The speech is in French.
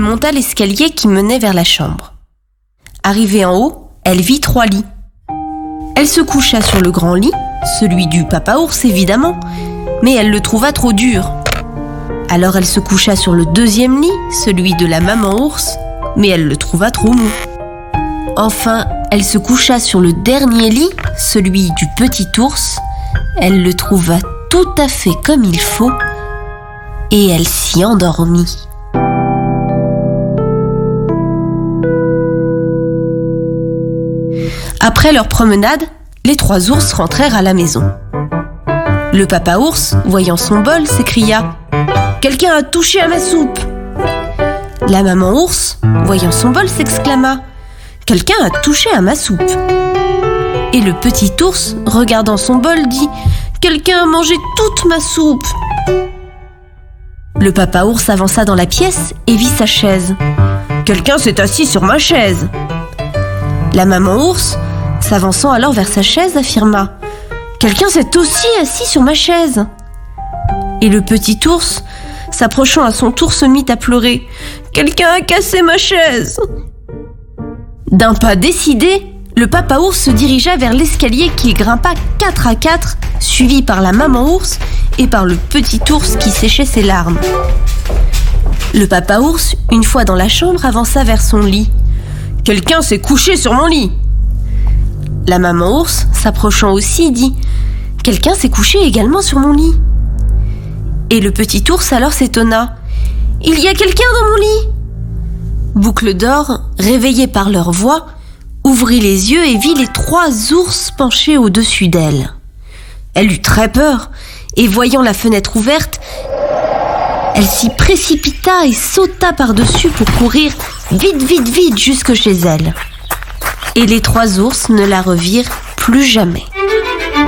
monta l'escalier qui menait vers la chambre. Arrivée en haut, elle vit 3 lits. Elle se coucha sur le grand lit, celui du papa ours évidemment, mais elle le trouva trop dur. Alors elle se coucha sur le 2e lit, celui de la maman ours, mais elle le trouva trop mou. Enfin, elle se coucha sur le dernier lit, celui du petit ours. Elle le trouva tout à fait comme il faut et elle s'y endormit. Après leur promenade, les 3 ours rentrèrent à la maison. Le papa ours, voyant son bol, s'écria « Quelqu'un a touché à ma soupe !» La maman ours, voyant son bol, s'exclama « Quelqu'un a touché à ma soupe !» Et le petit ours, regardant son bol, dit « Quelqu'un a mangé toute ma soupe !» Le papa ours avança dans la pièce et vit sa chaise. « Quelqu'un s'est assis sur ma chaise !» La maman ours, s'avançant alors vers sa chaise, affirma « Quelqu'un s'est aussi assis sur ma chaise !» Et le petit ours, s'approchant à son tour, se mit à pleurer « Quelqu'un a cassé ma chaise !» D'un pas décidé, le papa ours se dirigea vers l'escalier qu'il grimpa 4 à 4, suivi par la maman ours et par le petit ours qui séchait ses larmes. Le papa ours, une fois dans la chambre, avança vers son lit. « Quelqu'un s'est couché sur mon lit !» La maman ours, s'approchant aussi, dit « Quelqu'un s'est couché également sur mon lit !» Et le petit ours alors s'étonna. « Il y a quelqu'un dans mon lit !» Boucle d'Or, réveillée par leur voix, ouvrit les yeux et vit les 3 ours penchés au-dessus d'elle. Elle eut très peur et voyant la fenêtre ouverte, elle s'y précipita et sauta par-dessus pour courir vite jusque chez elle. Et les 3 ours ne la revirent plus jamais.